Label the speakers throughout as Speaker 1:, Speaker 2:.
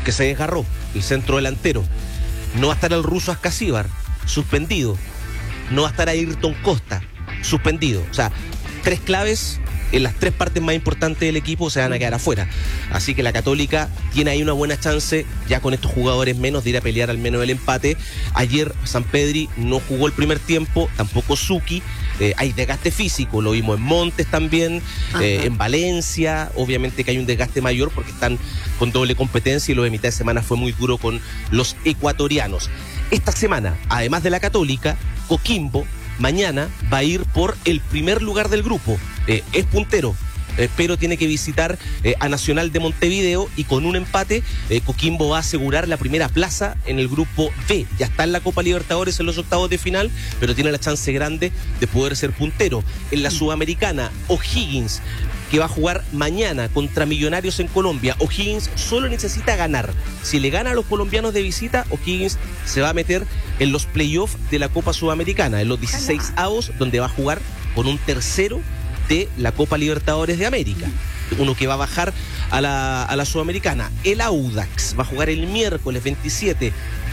Speaker 1: porque se desgarró el centro delantero. No va a estar el ruso Ascasíbar, suspendido. No va a estar Ayrton Costa, suspendido. O sea, 3 claves en las 3 partes más importantes del equipo se van a quedar afuera. Así que la Católica tiene ahí una buena chance, ya con estos jugadores menos, de ir a pelear al menos el empate. Ayer Sampedri no jugó el primer tiempo, tampoco Suki. Hay desgaste físico, lo vimos en Montes también, en Valencia. Obviamente que hay un desgaste mayor porque están con doble competencia y lo de mitad de semana fue muy duro con los ecuatorianos. Esta semana, además de la Católica, Coquimbo mañana va a ir por el primer lugar del grupo. Es puntero, pero tiene que visitar a Nacional de Montevideo, y con un empate Coquimbo va a asegurar la primera plaza en el grupo B. Ya está en la Copa Libertadores en los octavos de final, pero tiene la chance grande de poder ser puntero. En la Sudamericana, O'Higgins, que va a jugar mañana contra Millonarios en Colombia. O'Higgins solo necesita ganar. Si le gana a los colombianos de visita, O'Higgins se va a meter en los playoffs de la Copa Sudamericana, en los 16avos, donde va a jugar con un tercero de la Copa Libertadores de América, uno que va a bajar a la Sudamericana. El Audax va a jugar el miércoles 27,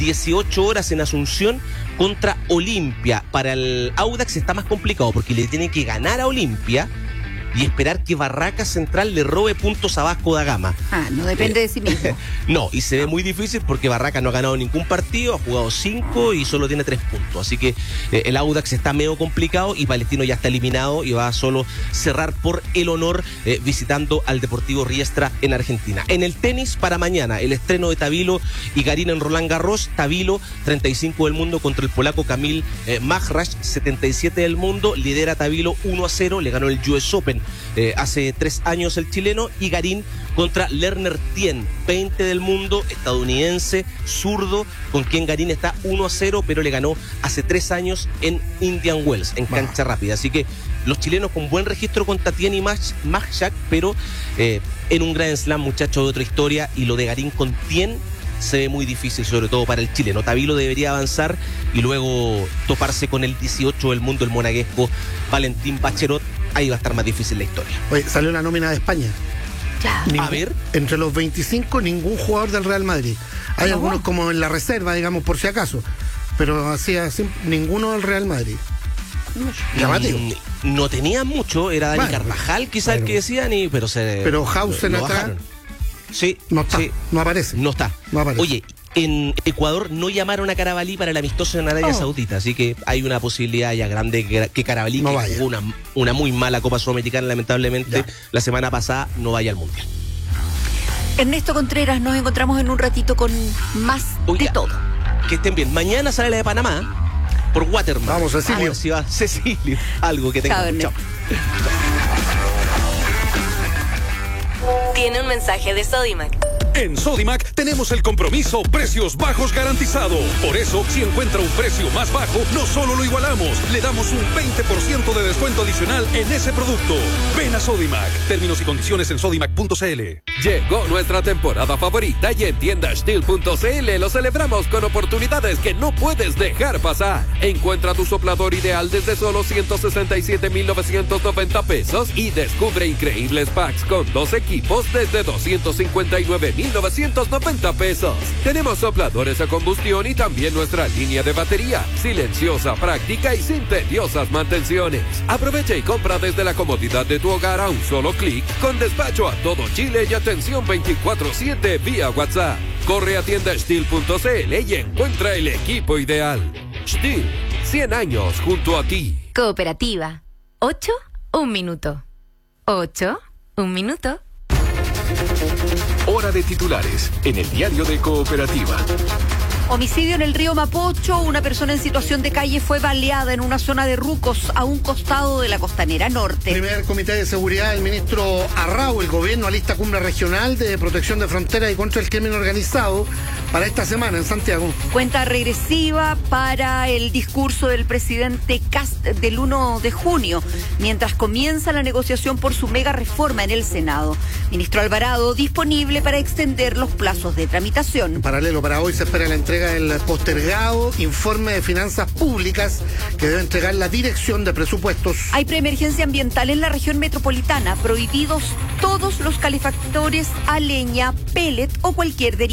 Speaker 1: 18 horas en Asunción contra Olimpia. Para el Audax está más complicado porque le tiene que ganar a Olimpia y esperar que Barracas Central le robe puntos a Vasco da Gama.
Speaker 2: No depende de sí mismo.
Speaker 1: No, y se ve muy difícil porque Barracas no ha ganado ningún partido, ha jugado 5 y solo tiene 3 puntos. Así que el Audax está medio complicado y Palestino ya está eliminado y va a solo cerrar por el honor visitando al Deportivo Riestra en Argentina. En el tenis, para mañana, el estreno de Tabilo y Garín en Roland Garros. Tabilo, 35 del mundo contra el polaco Kamil Majrash, 77 del mundo. Lidera Tabilo 1-0, le ganó el US Open hace 3 años el chileno. Y Garín contra Lerner Tien, 20 del mundo, estadounidense, zurdo, con quien Garín está 1-0, pero le ganó hace 3 años en Indian Wells, en cancha rápida. Así que los chilenos con buen registro contra Tien y Majchak, pero en un Grand Slam, muchachos, de otra historia. Y lo de Garín con Tien se ve muy difícil, sobre todo para el chileno. Tabilo debería avanzar y luego toparse con el 18 del mundo, el monegasco Valentín Baccherot. Ahí va a estar más difícil la historia.
Speaker 3: Oye, salió la nómina de España.
Speaker 2: Claro.
Speaker 1: A ver.
Speaker 3: Entre los 25, ningún jugador del Real Madrid. Hay algunos como en la reserva, digamos, por si acaso. Pero así ninguno del Real Madrid. Llamativo.
Speaker 1: No tenía mucho, era Dani Carvajal quizás el que decían,
Speaker 3: pero Hausen atrás.
Speaker 1: Sí,
Speaker 3: no está,
Speaker 1: sí.
Speaker 3: no aparece.
Speaker 1: No está.
Speaker 3: No aparece.
Speaker 1: Oye, en Ecuador no llamaron a Carabalí para el amistoso en Arabia Saudita, así que hay una posibilidad ya grande que Carabalí,
Speaker 3: no
Speaker 1: que jugó una muy mala Copa Sudamericana, lamentablemente, la semana pasada, no vaya al Mundial.
Speaker 2: Ernesto Contreras, nos encontramos en un ratito con más de todo.
Speaker 1: Que estén bien. Mañana sale la de Panamá por Waterman.
Speaker 3: Vamos, Cecilio.
Speaker 1: A ver si va Cecilio. Algo que tenga.
Speaker 2: Chao.
Speaker 4: Tiene un mensaje de Sodimac.
Speaker 5: En Sodimac tenemos el compromiso precios bajos garantizado. Por eso, si encuentra un precio más bajo, no solo lo igualamos, le damos un 20% de descuento adicional en ese producto. Ven a Sodimac. Términos y condiciones en sodimac.cl.
Speaker 6: Llegó nuestra temporada favorita y en tiendastil.cl lo celebramos con oportunidades que no puedes dejar pasar. Encuentra tu soplador ideal desde solo 167,990 pesos y descubre increíbles packs con 2 equipos desde 259,990 pesos. Tenemos sopladores a combustión y también nuestra línea de batería, silenciosa, práctica y sin tediosas mantenciones. Aprovecha y compra desde la comodidad de tu hogar a un solo clic, con despacho a todo Chile y atención 24/7 vía WhatsApp. Corre a tiendastil.cl y encuentra el equipo ideal. Stihl, 100 años junto a ti.
Speaker 4: Cooperativa. 8, 1 minuto. 8, 1 minuto.
Speaker 7: Hora de titulares en el diario de Cooperativa.
Speaker 2: Homicidio en el río Mapocho. Una persona en situación de calle fue baleada en una zona de Rucos a un costado de la Costanera Norte.
Speaker 3: Primer comité de seguridad del ministro Arrau. El gobierno alista cumbre regional de protección de fronteras y contra el crimen organizado para esta semana en Santiago.
Speaker 2: Cuenta regresiva para el discurso del presidente Kast del 1 de junio, mientras comienza la negociación por su mega reforma en el Senado. Ministro Alvarado disponible para extender los plazos de tramitación.
Speaker 3: En paralelo, para hoy se espera la entrega del postergado informe de finanzas públicas que debe entregar la Dirección de Presupuestos.
Speaker 2: Hay preemergencia ambiental en la región metropolitana, prohibidos todos los calefactores a leña, pellet o cualquier derivado